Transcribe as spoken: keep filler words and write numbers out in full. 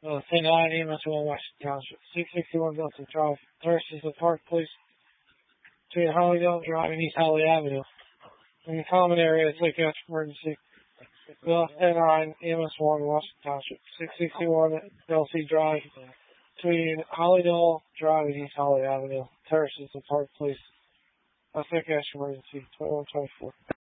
Uh, ten nine E M S one Washington Township, six sixty-one Milton Drive, Thurston's Park Police, between Hollydale Drive and East Holly Avenue. In the common area, it's like an emergency. Bill ten nine E M S one Washington Township, six sixty-one L C Drive, between Hollydale Drive and East Holly Avenue, Thurston's Park Police. That's like an emergency, twenty-one twenty-four.